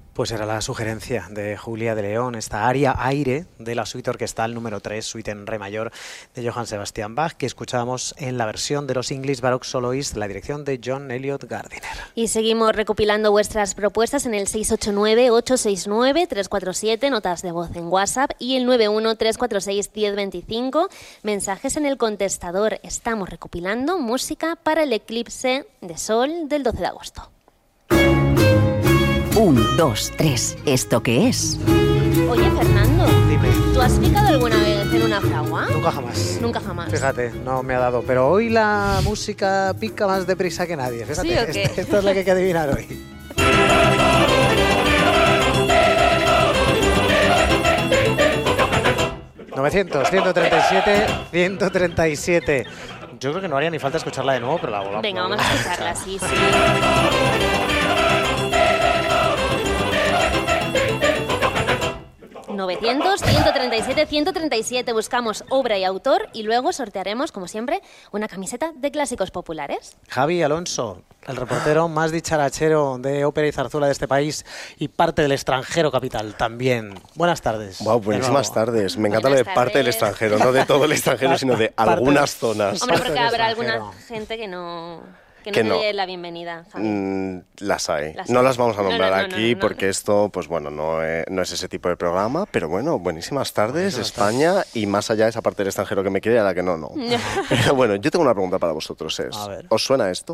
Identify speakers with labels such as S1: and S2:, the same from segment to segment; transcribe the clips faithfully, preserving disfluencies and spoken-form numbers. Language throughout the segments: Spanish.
S1: Pues era la sugerencia de Julia de León, esta aria aire de la suite orquestal número tres, suite en re mayor de Johann Sebastian Bach, que escuchábamos en la versión de los English Baroque Soloists, la dirección de John Elliott Gardiner.
S2: Y seguimos recopilando vuestras propuestas en el seis ocho nueve, ocho seis nueve, tres cuatro siete, notas de voz en WhatsApp, y el nueve uno, tres cuatro seis, uno cero dos cinco, mensajes en el contestador. Estamos recopilando música para el eclipse de sol del doce de agosto.
S3: Un, dos, tres. ¿Esto qué es?
S2: Oye, Fernando.
S1: Dime.
S2: ¿Tú has picado alguna vez en una fragua?
S1: Nunca jamás.
S2: Nunca jamás.
S1: Fíjate, no me ha dado. Pero hoy la música pica más deprisa que nadie. Fíjate,
S2: ¿Sí o qué?
S1: Esta, esta es la que hay que adivinar hoy. novecientos, ciento treinta y siete, ciento treinta y siete. Yo creo que no haría ni falta escucharla de nuevo, pero la volvamos.
S2: Venga, vamos a escucharla, sí, sí. novecientos, ciento treinta y siete, ciento treinta y siete. Buscamos obra y autor y luego sortearemos, como siempre, una camiseta de clásicos populares.
S1: Javi Alonso, el reportero más dicharachero de ópera y zarzuela de este país y parte del extranjero capital también. Buenas tardes.
S4: Wow, buenísimas tardes. Me encanta lo de parte del extranjero, no de todo el extranjero, sino de algunas zonas.
S2: Hombre, porque habrá alguna gente que no... Que no
S4: que
S2: te
S4: no.
S2: dé la bienvenida, Javi.
S4: Mm, las hay.
S2: Las
S4: no
S2: hay.
S4: las vamos a nombrar
S2: No, no, no,
S4: aquí
S2: no, no,
S4: porque
S2: no.
S4: esto, pues bueno, no es, no es ese tipo de programa, pero bueno, buenísimas tardes,
S1: Buenísimas
S4: España,
S1: tardes.
S4: y más allá de esa parte del extranjero que me quiere y a la que no, no. Pero bueno, yo tengo una pregunta para vosotros. Es,
S1: A ver.
S4: ¿os suena esto?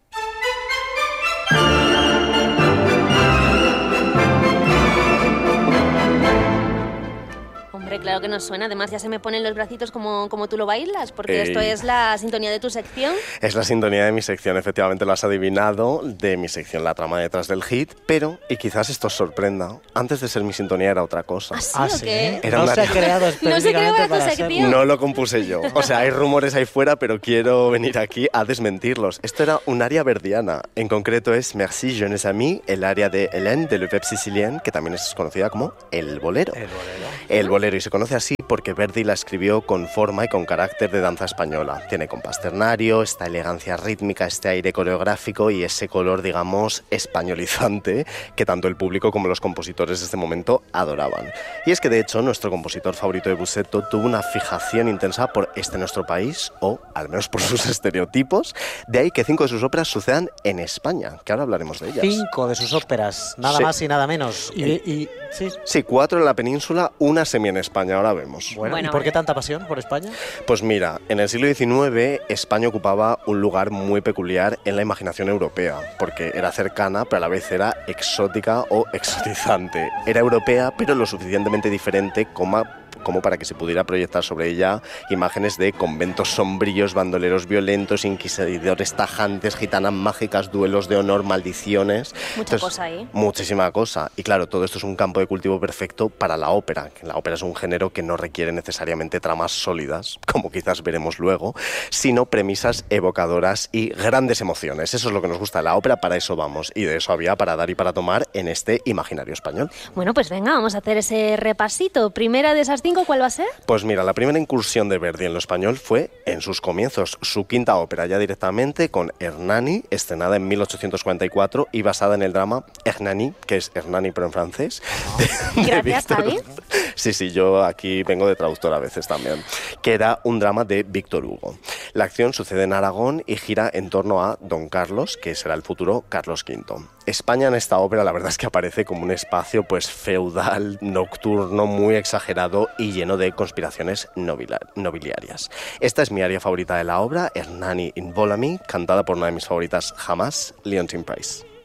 S2: Hombre, claro que nos suena. Además, ya se me ponen los bracitos como, como tú lo bailas, porque
S4: Ey.
S2: esto es la sintonía de tu sección.
S4: Es la sintonía de mi sección, efectivamente lo has adivinado, de mi sección La trama detrás del hit, pero, y quizás esto os sorprenda, antes de ser mi sintonía era otra cosa.
S2: ¿Ah, sí
S1: Ah,
S2: o
S1: sí.
S2: qué?
S4: Era
S1: no
S4: una-
S1: se ha creado
S2: No se creó
S1: específicamente
S2: para tu
S1: para
S2: sección.
S1: serlo.
S4: No lo compuse yo. O sea, hay rumores ahí fuera, pero quiero venir aquí a desmentirlos. Esto era un área verdiana. En concreto es Merci, je ne sais ami, el área de Hélène de Le Peuple Sicilien, que también es conocida como el bolero.
S1: El bolero.
S4: El bolero, y se conoce así porque Verdi la escribió con forma y con carácter de danza española. Tiene compás ternario, esta elegancia rítmica, este aire coreográfico y ese color, digamos, españolizante que tanto el público como los compositores de este momento adoraban. Y es que, de hecho, nuestro compositor favorito de Bussetto tuvo una fijación intensa por este nuestro país, o al menos por sus estereotipos. De ahí que cinco de sus óperas sucedan en España, que ahora hablaremos de ellas.
S1: Cinco de sus óperas, nada
S4: Sí.
S1: más y nada menos. Y, y- sí.
S4: Sí, cuatro en la península, una semi en España, ahora vemos.
S1: Bueno,
S2: Bueno,
S1: ¿y por qué
S2: vale.
S1: tanta pasión por España?
S4: Pues mira, en el siglo diecinueve España ocupaba un lugar muy peculiar en la imaginación europea, porque era cercana, pero a la vez era exótica o exotizante. Era europea, pero lo suficientemente diferente como, como para que se pudiera proyectar sobre ella imágenes de conventos sombríos, bandoleros violentos, inquisidores tajantes, gitanas mágicas, duelos de honor, maldiciones.
S2: Mucha cosa ahí.
S4: Muchísima cosa. Y claro, todo esto es un campo de cultivo perfecto para la ópera. que La ópera es un género que no requiere necesariamente tramas sólidas, como quizás veremos luego, sino premisas evocadoras y grandes emociones. Eso es lo que nos gusta de la ópera, para eso vamos. Y de eso había para dar y para tomar en este imaginario español.
S2: Bueno, pues venga, vamos a hacer ese repasito. Primera de esas cinco, ¿cuál va a ser?
S4: Pues mira, la primera incursión de Verdi en lo español fue en sus comienzos, su quinta ópera ya directamente con Hernani, estrenada en mil ochocientos cuarenta y cuatro y basada en el drama Hernani, que es Hernani pero en francés. de- de
S2: Gracias,
S4: Víctor-
S2: Javi.
S4: Sí, sí, yo aquí vengo de traductor a veces también, que era un drama de Víctor Hugo. La acción sucede en Aragón y gira en torno a Don Carlos, que será el futuro Carlos quinto. España en esta ópera la verdad es que aparece como un espacio pues feudal, nocturno, muy exagerado y lleno de conspiraciones novila- nobiliarias. Esta es mi área favorita de la obra, Hernani in Volami, cantada por una de mis favoritas jamás, Leontine Price.